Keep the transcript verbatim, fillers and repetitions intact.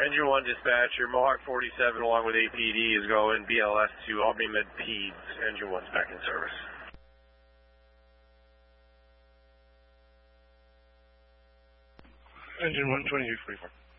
Engine one dispatcher, Mohawk forty-seven along with A P D is going B L S to Albany Med Peds. Engine one's back in service. Engine one twenty-eight forty-four.